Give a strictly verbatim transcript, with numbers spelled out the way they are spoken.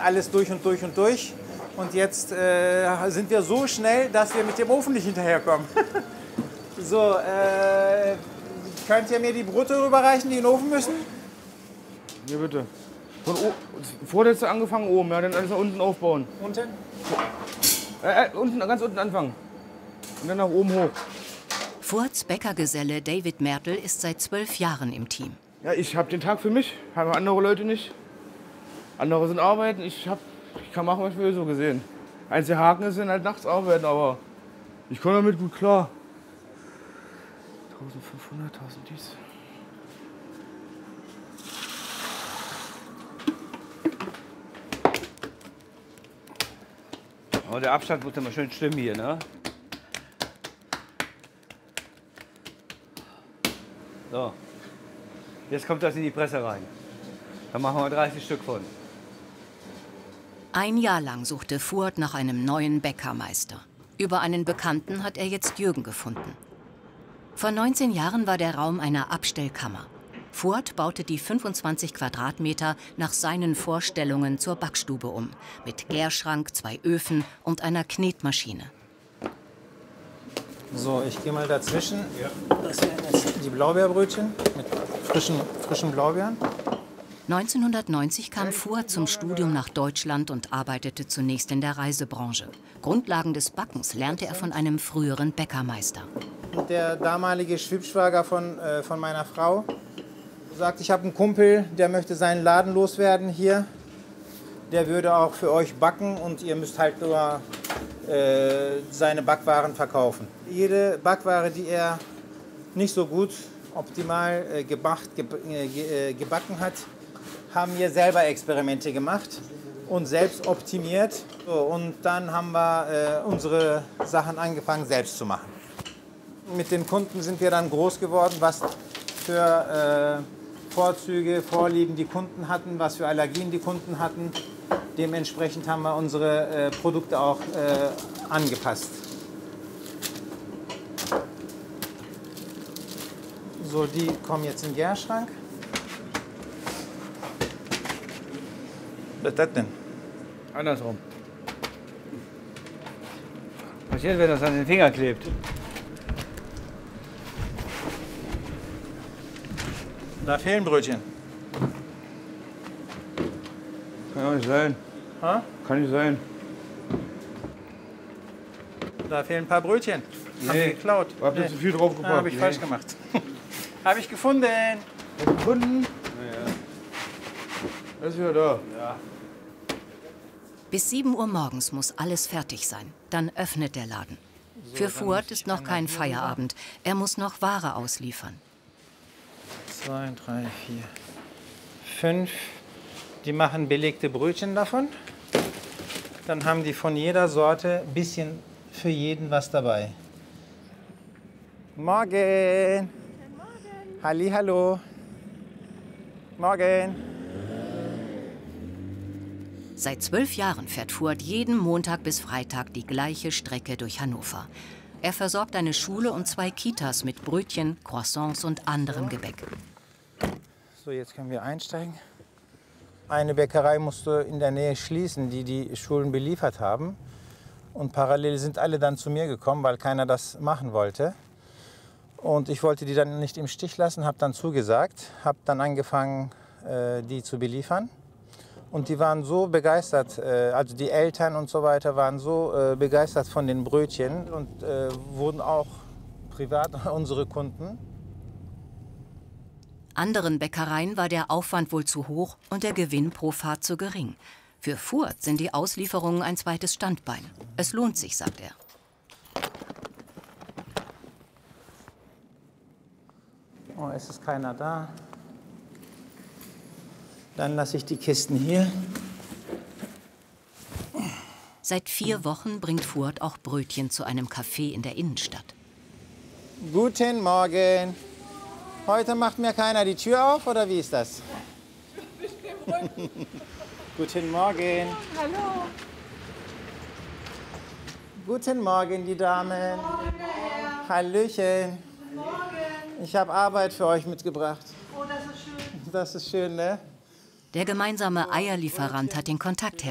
alles durch und durch und durch. Und jetzt äh, sind wir so schnell, dass wir mit dem Ofen nicht hinterherkommen. So, äh, könnt ihr mir die Brote rüberreichen, die in den Ofen müssen? Hier bitte. Von vorletzte angefangen oben, ja, dann alles nach unten aufbauen. Unten? Äh, äh, unten, ganz unten anfangen. Und dann nach oben hoch. Fuhrts Bäckergeselle David Mertel ist seit zwölf Jahren im Team. Ja, ich habe den Tag für mich, haben andere Leute nicht. Andere sind arbeiten, ich, hab, ich kann machen, was ich will, so gesehen. Einziger Haken ist dann halt nachts arbeiten, aber ich komme damit gut klar. eintausendfünfhundert, tausend dies. Oh, der Abstand muss immer schön stimmen hier, ne? So, jetzt kommt das in die Presse rein. Da machen wir dreißig Stück von. Ein Jahr lang suchte Fuhrt nach einem neuen Bäckermeister. Über einen Bekannten hat er jetzt Jürgen gefunden. Vor neunzehn Jahren war der Raum eine Abstellkammer. Fuhrt baute die fünfundzwanzig Quadratmeter nach seinen Vorstellungen zur Backstube um. Mit Gärschrank, zwei Öfen und einer Knetmaschine. So, ich gehe mal dazwischen. Ja. Das sind jetzt die Blaubeerbrötchen mit frischen, frischen Blaubeeren. neunzehnhundertneunzig kam Fuhrt zum Studium nach Deutschland und arbeitete zunächst in der Reisebranche. Grundlagen des Backens lernte er von einem früheren Bäckermeister. Der damalige Schwibschwager von, äh, von meiner Frau sagt, ich habe einen Kumpel, der möchte seinen Laden loswerden hier. Der würde auch für euch backen und ihr müsst halt nur äh, seine Backwaren verkaufen. Jede Backware, die er nicht so gut, optimal äh, gebacht, ge äh, gebacken hat, haben wir selber Experimente gemacht und selbst optimiert. So, und dann haben wir äh, unsere Sachen angefangen selbst zu machen. Mit den Kunden sind wir dann groß geworden, was für äh, Vorzüge, Vorlieben die Kunden hatten, was für Allergien die Kunden hatten. Dementsprechend haben wir unsere äh, Produkte auch äh, angepasst. So, die kommen jetzt in den Gärschrank. Was ist das denn? Andersrum. Passiert, wenn das an den Finger klebt. Da fehlen Brötchen. Kann ja nicht sein. Ha? Kann nicht sein. Da fehlen ein paar Brötchen. Nee. Haben die geklaut. Habt ihr Nee. zu viel draufgepackt? Ah, habe ich nee. falsch gemacht. Habe ich gefunden. Gefunden? Ja, ja. Er ist wieder da. Ja. Bis sieben Uhr morgens muss alles fertig sein. Dann öffnet der Laden. So, Für Fuhrt ist noch kein Feierabend. Er muss noch Ware ausliefern. Zwei, drei, vier, fünf. Die machen belegte Brötchen davon. Dann haben die von jeder Sorte ein bisschen für jeden was dabei. Morgen. Morgen. Halli, hallo. Morgen. Seit zwölf Jahren fährt Fuhrt jeden Montag bis Freitag die gleiche Strecke durch Hannover. Er versorgt eine Schule und zwei Kitas mit Brötchen, Croissants und anderem Gebäck. So, jetzt können wir einsteigen. Eine Bäckerei musste in der Nähe schließen, die die Schulen beliefert haben. Und parallel sind alle dann zu mir gekommen, weil keiner das machen wollte. Und ich wollte die dann nicht im Stich lassen, habe dann zugesagt, habe dann angefangen, äh, die zu beliefern. Und die waren so begeistert, äh, also die Eltern und so weiter waren so äh, begeistert von den Brötchen und äh, wurden auch privat unsere Kunden. Anderen Bäckereien war der Aufwand wohl zu hoch und der Gewinn pro Fahrt zu gering. Für Fuhrt sind die Auslieferungen ein zweites Standbein. Es lohnt sich, sagt er. Oh, es ist keiner da. Dann lasse ich die Kisten hier. Seit vier Wochen bringt Fuhrt auch Brötchen zu einem Café in der Innenstadt. Guten Morgen. Heute macht mir keiner die Tür auf, oder wie ist das? Guten Morgen. Hallo. Guten Morgen, die Damen. Morgen. Hallöchen. Morgen. Ich habe Arbeit für euch mitgebracht. Oh, das ist schön. Das ist schön, ne? Der gemeinsame Eierlieferant hat den Kontakt